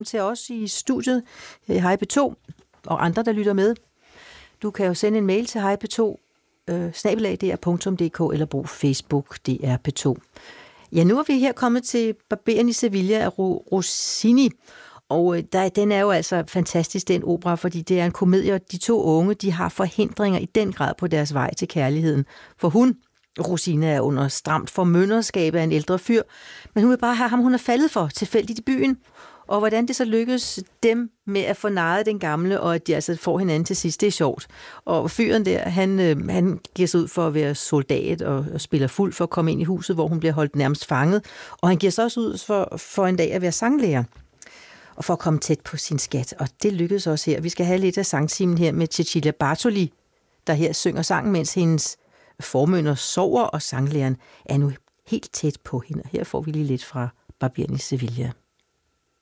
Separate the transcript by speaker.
Speaker 1: til os i studiet her i Hej P2 og andre, der lytter med. Du kan jo sende en mail til hejp2 @dr.dk eller brug Facebook DR P2. Ja, nu er vi her kommet til Barberen i Sevilla af Rossini, og den er jo altså fantastisk, den opera, fordi det er en komedie, og de to unge, de har forhindringer i den grad på deres vej til kærligheden. For Rosina er under stramt formynderskab af en ældre fyr, men hun vil bare have ham, hun er faldet for tilfældigt i byen. Og hvordan det så lykkes dem med at få narret den gamle, og at de altså får hinanden til sidst, det er sjovt. Og fyren der, han giver sig ud for at være soldat og spiller fuld for at komme ind i huset, hvor hun bliver holdt nærmest fanget. Og han giver sig også ud for en dag at være sanglærer og for at komme tæt på sin skat. Og det lykkedes også her. Vi skal have lidt af sangtimen her med Cecilia Bartoli, der her synger sangen, mens hendes formynder sover, og sanglæreren er nu helt tæt på hende. Her får vi lige lidt fra Barberen i Sevilla.